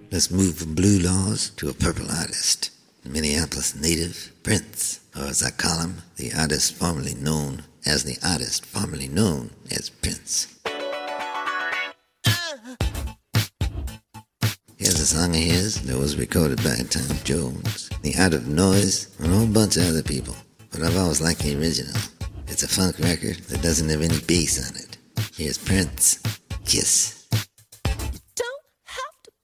Let's move from blue laws to a purple artist. Minneapolis native, Prince, or as I call him, the artist formerly known as Prince. Here's a song of his that was recorded by Tom Jones, The Art of Noise, and a whole bunch of other people. But I've always liked the original. It's a funk record that doesn't have any bass on it. Here's Prince, Kiss.